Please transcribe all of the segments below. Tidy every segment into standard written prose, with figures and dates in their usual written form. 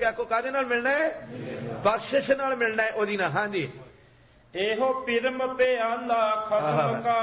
आखो कादे नाल मिलना है? बख्शिश नाल मिलना है ओदी ना। हाँ जी। एहो पिरम प्याला खसम का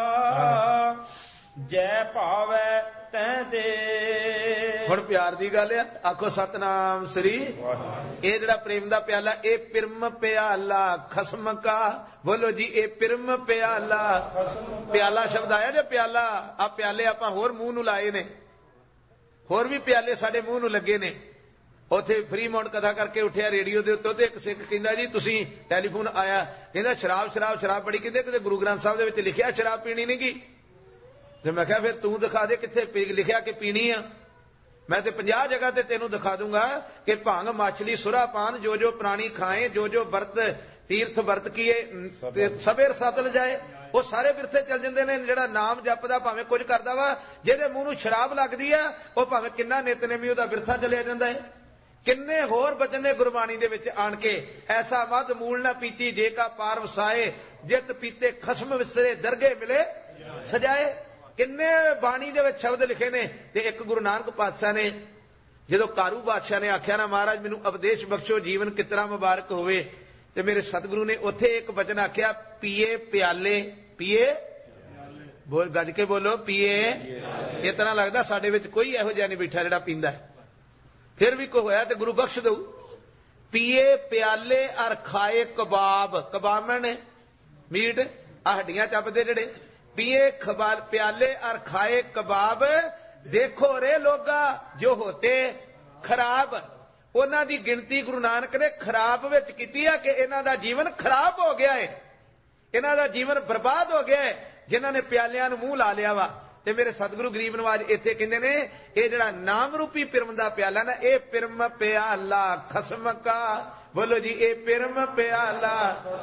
जै भावै तैं दे। हुण प्यार दी गल है, आखो सतनाम श्री। ये जिहड़ा प्रेम दा प्याला, ये पिरम प्याला खसम का। बोलो जी, ये पिरम प्याला। प्याला शब्द आया जो प्याला, आ प्याले आपां होर मूंह नूं लाए ने, होर भी प्याले साडे मूंह नूं लगे ने। उत्थे फ्री माउंट कथा करके उठिया रेडियो दे उत्ते, एक सिख कहंदा जी तुसीं टैलीफोन आया, कहंदा शराब शराब शराब बड़ी, कहंदे किते गुरु ग्रंथ साहिब दे विच लिखिआ शराब पीनी नहीं गी। ते मैं कहा फिर तू दिखा दे किथे लिखिआ कि पीनी आ। मैं तो 50 जगह ते तेनों दिखा दूंगा कि भांग मछली सुरा पान जो जो प्राणी खाए, जो जो व्रत तीर्थ व्रत किए सबेर सतल जाए, वो सारे बिरथे चल जाते हैं। जिहड़ा नाम जपदा भावें कुछ करदा वा, जिहदे मूंह नूं शराब लगदी आ, वो भावें किन्ना नितनेमी उहदा बिरथा चलिया जांदा है। किन्ने होर बचन ने गुरबाणी दे विच आण के, ऐसा मद मूल ना पीती जे का पार वसाए, जित पीते खसम विसरे दरगे मिले सजाए। किन्ने बाणी दे विच शब्द लिखे ने। ते एक गुरु नानक पातशाह ने जदों कारू बादशाह ने आख्या ना महाराज मैनू उपदेश बख्शो, जीवन कितना मुबारक होवे, ते मेरे सतगुरु ने उत्थे एक वचन आख्या, पिए प्याले। पिए बोल गज के बोलो, पिए। इतना लगदा साडे विच कोई इहो जिहा नहीं बैठा जिहड़ा पींदा है। फिर भी कोई होया तो गुरु बख्श दऊ। पिए प्याले और खाए कबाब। कबाब ने मीट आ हड्डियां चपदे जिहड़े। पिए प्याले और खाए कबाब, देखो रे लोगा जो होते खराब। उन्हां दी गिनती गुरु नानक ने खराब विच कीती है कि इन्हां दा जीवन खराब हो गया है, इन्हां दा जीवन बर्बाद हो गया है जिन्हां ने प्यालियां नूं मूंह ला लिया वा। ते मेरे सतगुरु गरीब नवाज इत्थे कहंदे ने, ये जिहड़ा नाम रूपी पिरम दा प्याला ना, ये पिरम प्याला खसम का। बोलो जी, ये पिरम प्याला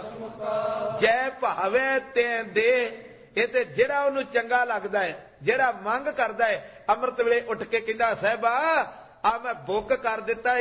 जै भावे तैं दे। ये ते जिहड़ा उहनूं चंगा लगदा है, जिहड़ा मंग करदा है, अमृत वेले उठ के कहंदा साहिबा आ मैं बुक कर दिता